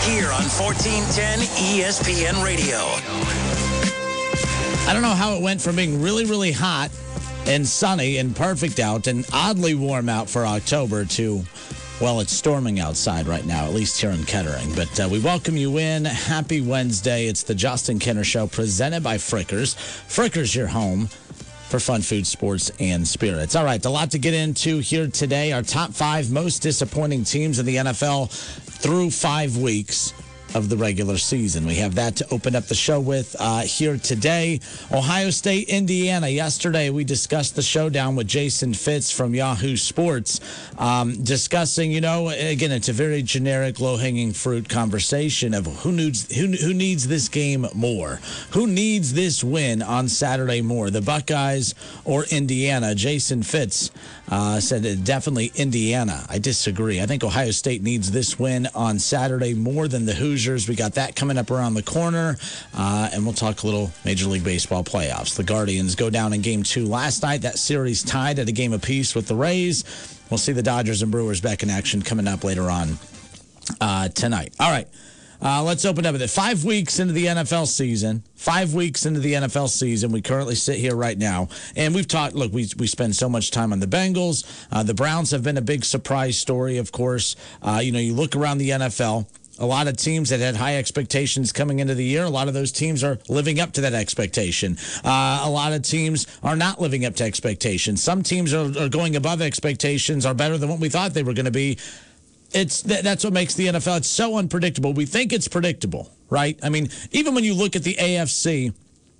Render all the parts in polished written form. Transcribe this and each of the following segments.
here on 1410 ESPN Radio. I don't know how it went from being really, really hot and sunny and perfect out and oddly warm out for October to, well, it's storming outside right now, at least here in Kettering. But we welcome you in. Happy Wednesday. It's the Justin Kenner Show presented by Frickers. Frickers, your home for fun food, sports, and spirits. All right, a lot to get into here today. Our top 5 most disappointing teams in the NFL through 5 weeks of the regular season. We have that to open up the show with here today. Ohio State, Indiana. Yesterday, we discussed the showdown with Jason Fitz from Yahoo Sports, discussing, again, it's a very generic, low-hanging fruit conversation of who needs this game more? Who needs this win on Saturday more, the Buckeyes or Indiana? Jason Fitz said definitely Indiana. I disagree. I think Ohio State needs this win on Saturday more than the Hoosiers. We got that coming up around the corner, and we'll talk a little Major League Baseball playoffs. The Guardians go down in Game 2 last night. That series tied at a game apiece with the Rays. We'll see the Dodgers and Brewers back in action coming up later on tonight. All right. Let's open up with it. 5 weeks into the NFL season. 5 weeks into the NFL season. We currently sit here right now. And we've talked, look, we spend so much time on the Bengals. The Browns have been a big surprise story, of course. You look around the NFL. A lot of teams that had high expectations coming into the year, a lot of those teams are living up to that expectation. A lot of teams are not living up to expectations. Some teams are going above expectations, are better than what we thought they were going to be. That's what makes the NFL. It's so unpredictable. We think it's predictable, right? I mean, even when you look at the AFC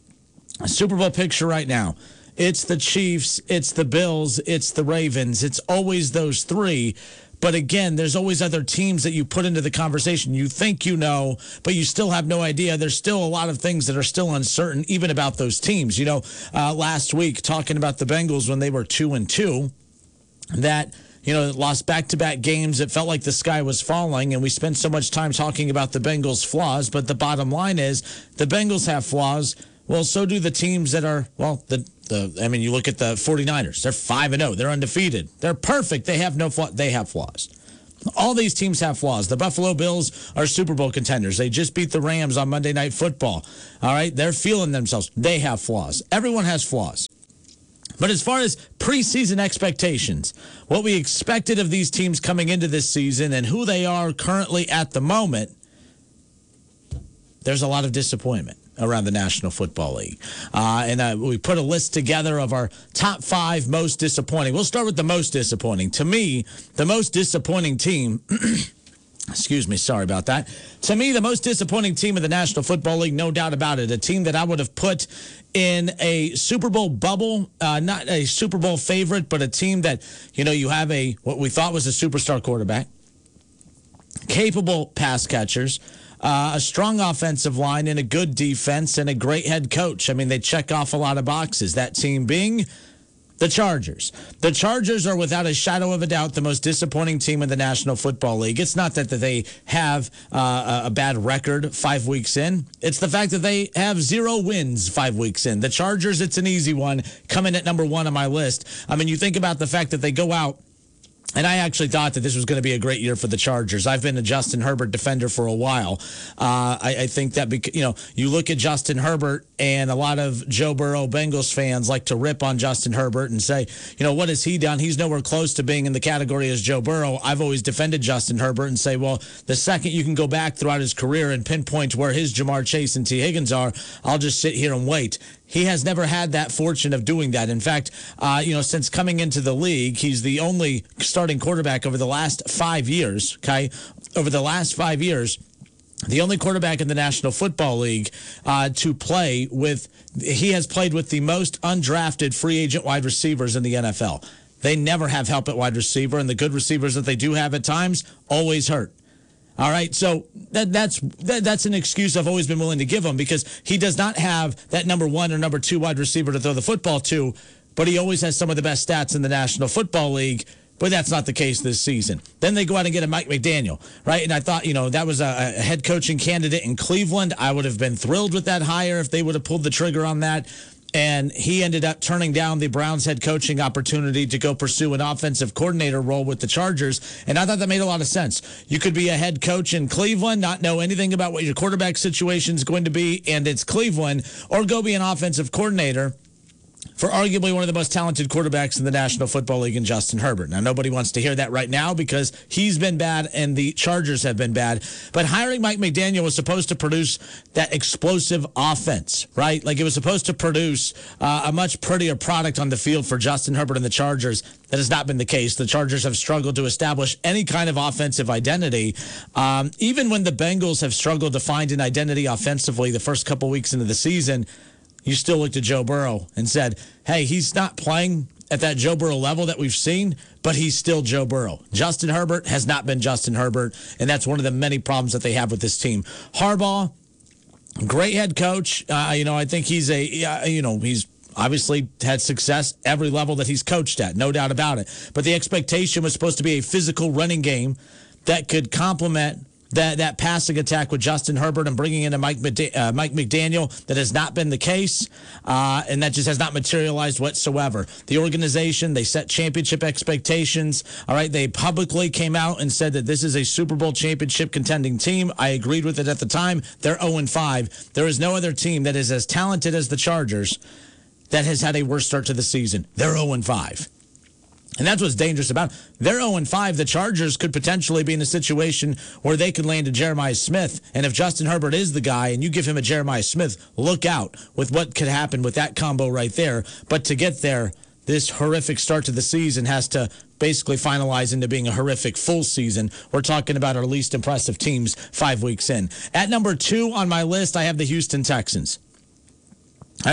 Super Bowl picture right now, it's the Chiefs, it's the Bills, it's the Ravens. It's always those three. But again, there's always other teams that you put into the conversation. You think you know, but you still have no idea. There's still a lot of things that are still uncertain, even about those teams. Last week, talking about the Bengals when they were 2-2, that lost back-to-back games. It felt like the sky was falling, and we spent so much time talking about the Bengals' flaws. But the bottom line is the Bengals have flaws. Well, so do the teams that are, you look at the 49ers. They're 5-0. They're undefeated. They're perfect. They have no flaw. They have flaws. All these teams have flaws. The Buffalo Bills are Super Bowl contenders. They just beat the Rams on Monday Night Football. All right? They're feeling themselves. They have flaws. Everyone has flaws. But as far as preseason expectations, what we expected of these teams coming into this season and who they are currently at the moment, there's a lot of disappointment around the National Football League. And we put a list together of our top 5 most disappointing. We'll start with the most disappointing. To me, the most disappointing team, excuse me, sorry about that. To me, the most disappointing team in the National Football League, no doubt about it, a team that I would have put in a Super Bowl bubble, not a Super Bowl favorite, but a team that, you have what we thought was a superstar quarterback, capable pass catchers, a strong offensive line and a good defense and a great head coach. I mean, they check off a lot of boxes. That team being the Chargers. The Chargers are without a shadow of a doubt the most disappointing team in the National Football League. It's not that they have a bad record 5 weeks in. It's the fact that they have 0 wins 5 weeks in. The Chargers, it's an easy one, coming at number 1 on my list. I mean, you think about the fact that they go out, and I actually thought that this was going to be a great year for the Chargers. I've been a Justin Herbert defender for a while. I think that, you look at Justin Herbert, and a lot of Joe Burrow Bengals fans like to rip on Justin Herbert and say, what has he done? He's nowhere close to being in the category as Joe Burrow. I've always defended Justin Herbert and say, well, the second you can go back throughout his career and pinpoint where his Jamar Chase and T. Higgins are, I'll just sit here and wait. He has never had that fortune of doing that. In fact, since coming into the league, he's the only starting quarterback over the last 5 years, okay? Over the last 5 years, the only quarterback in the National Football League to play with, he has played with the most undrafted free agent wide receivers in the NFL. They never have help at wide receiver, and the good receivers that they do have at times always hurt. All right, so that's an excuse I've always been willing to give him because he does not have that number 1 or number 2 wide receiver to throw the football to, but he always has some of the best stats in the National Football League. But that's not the case this season. Then they go out and get a Mike McDaniel, right? And I thought, that was a head coaching candidate in Cleveland. I would have been thrilled with that hire if they would have pulled the trigger on that. and he ended up turning down the Browns head coaching opportunity to go pursue an offensive coordinator role with the Chargers. And I thought that made a lot of sense. You could be a head coach in Cleveland, not know anything about what your quarterback situation is going to be, and it's Cleveland, or go be an offensive coordinator for arguably one of the most talented quarterbacks in the National Football League in Justin Herbert. Now, nobody wants to hear that right now because he's been bad and the Chargers have been bad. But hiring Mike McDaniel was supposed to produce that explosive offense, right? Like it was supposed to produce a much prettier product on the field for Justin Herbert and the Chargers. That has not been the case. The Chargers have struggled to establish any kind of offensive identity. Even when the Bengals have struggled to find an identity offensively the first couple weeks into the season, you still looked at Joe Burrow and said, hey, he's not playing at that Joe Burrow level that we've seen, but he's still Joe Burrow. Justin Herbert has not been Justin Herbert, and that's one of the many problems that they have with this team. Harbaugh, great head coach. I think he's he's obviously had success every level that he's coached at, no doubt about it. But the expectation was supposed to be a physical running game that could complement that passing attack with Justin Herbert and bringing in a Mike McDaniel. That has not been the case, and that just has not materialized whatsoever. The organization, they set championship expectations. All right, they publicly came out and said that this is a Super Bowl championship contending team. I agreed with it at the time. They're 0-5. There is no other team that is as talented as the Chargers that has had a worse start to the season. They're 0-5. And that's what's dangerous about it. They're 0-5. The Chargers could potentially be in a situation where they could land a Jeremiah Smith. And if Justin Herbert is the guy and you give him a Jeremiah Smith, look out with what could happen with that combo right there. But to get there, this horrific start to the season has to basically finalize into being a horrific full season. We're talking about our least impressive teams 5 weeks in. At number 2 on my list, I have the Houston Texans. For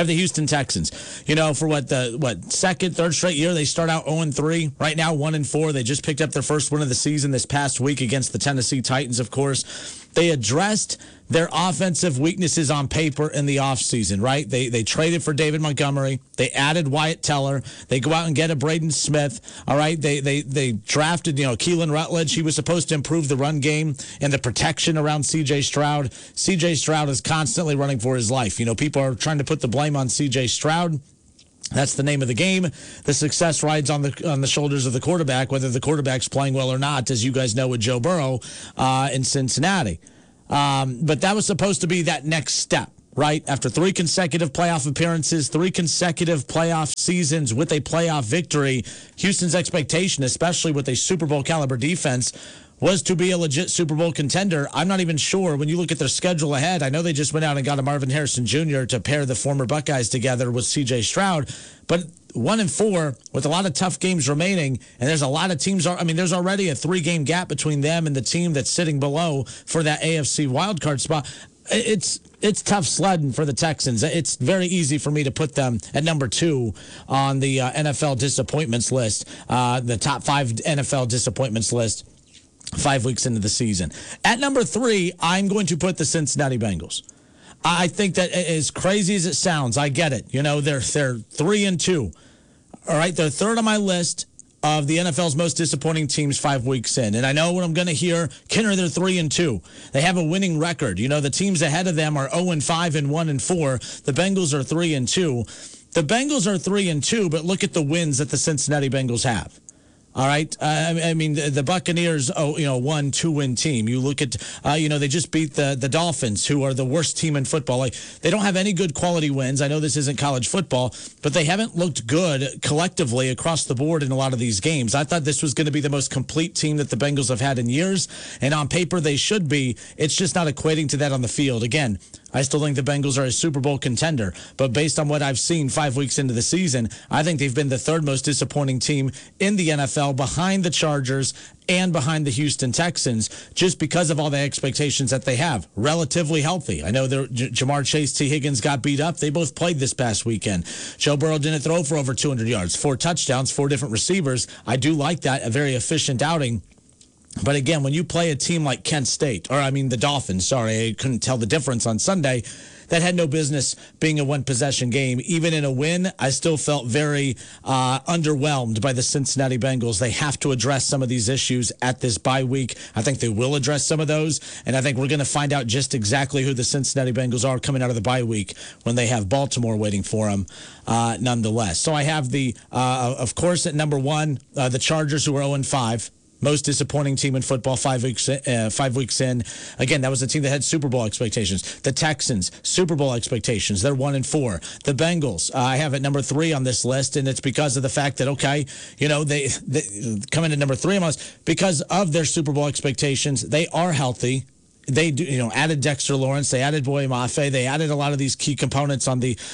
second, third straight year, they start out 0-3. Right now, 1-4. They just picked up their first win of the season this past week against the Tennessee Titans, of course. They addressed their offensive weaknesses on paper in the offseason, right? They traded for David Montgomery. They added Wyatt Teller. They go out and get a Braden Smith, all right? They drafted, Keelan Rutledge. He was supposed to improve the run game and the protection around C.J. Stroud. C.J. Stroud is constantly running for his life. People are trying to put the blame on C.J. Stroud. That's the name of the game. The success rides on the shoulders of the quarterback, whether the quarterback's playing well or not, as you guys know with Joe Burrow in Cincinnati. But that was supposed to be that next step, right? After 3 consecutive playoff appearances, 3 consecutive playoff seasons with a playoff victory, Houston's expectation, especially with a Super Bowl caliber defense, was to be a legit Super Bowl contender. I'm not even sure when you look at their schedule ahead. I know they just went out and got a Marvin Harrison Jr. to pair the former Buckeyes together with C.J. Stroud. But 1-4 with a lot of tough games remaining, and there's a lot of teams. There's already a 3-game gap between them and the team that's sitting below for that AFC wildcard spot. It's tough sledding for the Texans. It's very easy for me to put them at number 2 on the NFL disappointments list, the top 5 NFL disappointments list 5 weeks into the season. At number 3, I'm going to put the Cincinnati Bengals. I think that as crazy as it sounds, I get it. They're 3-2. All right, they're third on my list of the NFL's most disappointing teams 5 weeks in. And I know what I'm going to hear. Kenner, they're 3-2. They have a winning record. The teams ahead of them are 0-5 and 1-4. The Bengals are 3-2. The Bengals are 3-2, but look at the wins that the Cincinnati Bengals have. All right. The Buccaneers, 1-2-win team. You look at, they just beat the Dolphins, who are the worst team in football. Like, they don't have any good quality wins. I know this isn't college football, but they haven't looked good collectively across the board in a lot of these games. I thought this was going to be the most complete team that the Bengals have had in years, and on paper they should be. It's just not equating to that on the field. Again, I still think the Bengals are a Super Bowl contender, but based on what I've seen 5 weeks into the season, I think they've been the third most disappointing team in the NFL, behind the Chargers and behind the Houston Texans, just because of all the expectations that they have. Relatively healthy. I know Jamar Chase, T. Higgins got beat up. They both played this past weekend. Joe Burrow didn't throw for over 200 yards, 4 touchdowns, 4 different receivers. I do like that, a very efficient outing But again, when you play a team like Kent State, or I mean the Dolphins, sorry, I couldn't tell the difference on Sunday, that had no business being a one-possession game. Even in a win, I still felt very underwhelmed by the Cincinnati Bengals. They have to address some of these issues at this bye week. I think they will address some of those, and I think we're going to find out just exactly who the Cincinnati Bengals are coming out of the bye week when they have Baltimore waiting for them nonetheless. So I have of course, at number one, the Chargers, who are 0-5. Most disappointing team in football 5 weeks in. Again, that was a team that had Super Bowl expectations. The Texans, Super Bowl expectations. They're 1-4. The Bengals, I have at number 3 on this list, and it's because of the fact that, okay, they come in at number 3 on my list because of their Super Bowl expectations. They are healthy. They do, added Dexter Lawrence. They added Boye Mafe. They added a lot of these key components on the,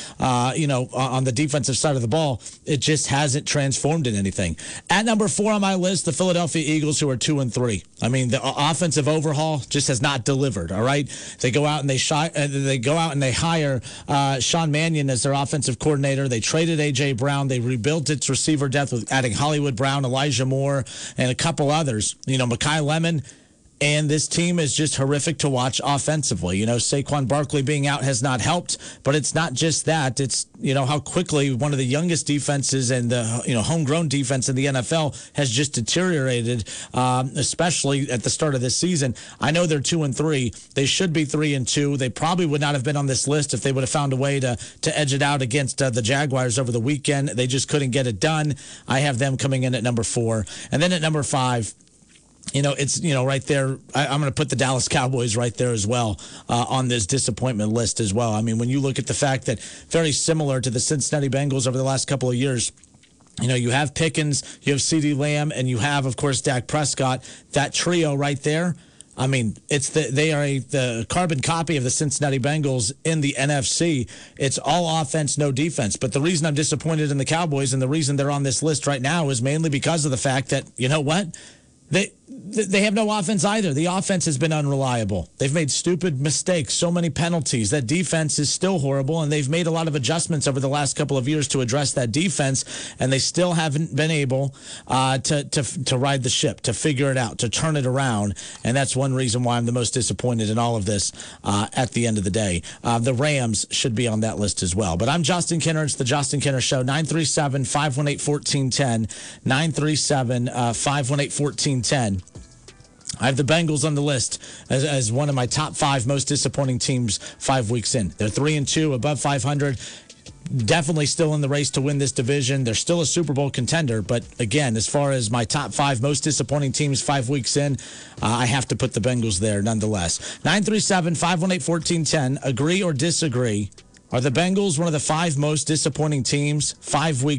on the defensive side of the ball. It just hasn't transformed in anything. At number 4 on my list, the Philadelphia Eagles, who are 2-3. I mean, the offensive overhaul just has not delivered. All right, they go out and they hire Sean Mannion as their offensive coordinator. They traded AJ Brown. They rebuilt its receiver depth with adding Hollywood Brown, Elijah Moore, and a couple others. Mekhi Lemon. And this team is just horrific to watch offensively. Saquon Barkley being out has not helped, but it's not just that. It's, how quickly one of the youngest defenses and the, homegrown defense in the NFL has just deteriorated, especially at the start of this season. I know they're 2-3. They should be 3-2. They probably would not have been on this list if they would have found a way to edge it out against the Jaguars over the weekend. They just couldn't get it done. I have them coming in at number 4. And then at number 5, it's, right there. I'm going to put the Dallas Cowboys right there as well on this disappointment list as well. I mean, when you look at the fact that very similar to the Cincinnati Bengals over the last couple of years, you have Pickens, you have CeeDee Lamb, and you have, of course, Dak Prescott. That trio right there, I mean, they are the carbon copy of the Cincinnati Bengals in the NFC. It's all offense, no defense. But the reason I'm disappointed in the Cowboys and the reason they're on this list right now is mainly because of the fact that, you know what? They have no offense either. The offense has been unreliable. They've made stupid mistakes, so many penalties. That defense is still horrible, and they've made a lot of adjustments over the last couple of years to address that defense, and they still haven't been able to ride the ship, to figure it out, to turn it around, and that's one reason why I'm the most disappointed in all of this at the end of the day. The Rams should be on that list as well. But I'm Justin Kinner. It's the Justin Kinner Show, 937-518-1410, 937-518-1410. I have the Bengals on the list as one of my top 5 most disappointing teams 5 weeks in. They're 3-2, above 500. Definitely still in the race to win this division. They're still a Super Bowl contender. But again, as far as my top 5 most disappointing teams 5 weeks in, I have to put the Bengals there nonetheless. 937-518-1410. Agree or disagree? Are the Bengals one of the 5 most disappointing teams 5 weeks